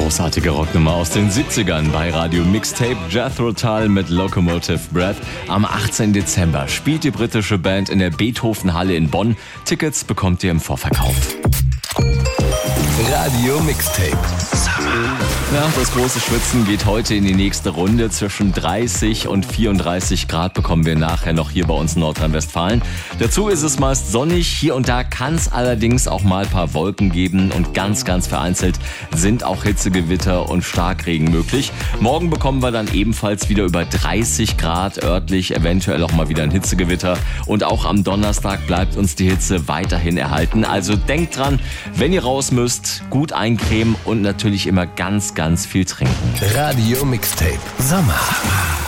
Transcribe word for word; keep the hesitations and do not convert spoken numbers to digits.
großartige Rocknummer aus den siebzigern bei Radio Mixtape. Jethro Tull mit Locomotive Breath. Am achtzehnten Dezember spielt die britische Band in der Beethoven-Halle in Bonn. Tickets bekommt ihr im Vorverkauf. Radio Mixtape. Ja, das große Schwitzen geht heute in die nächste Runde. Zwischen dreißig und vierunddreißig Grad bekommen wir nachher noch hier bei uns in Nordrhein-Westfalen. Dazu ist es meist sonnig. Hier und da kann es allerdings auch mal ein paar Wolken geben und ganz, ganz vereinzelt sind auch Hitzegewitter und Starkregen möglich. Morgen bekommen wir dann ebenfalls wieder über dreißig Grad, örtlich eventuell auch mal wieder ein Hitzegewitter. Und auch am Donnerstag bleibt uns die Hitze weiterhin erhalten. Also denkt dran, wenn ihr raus müsst, gut eincremen und natürlich immer ganz, ganz viel trinken. Radio Mixtape Sommer.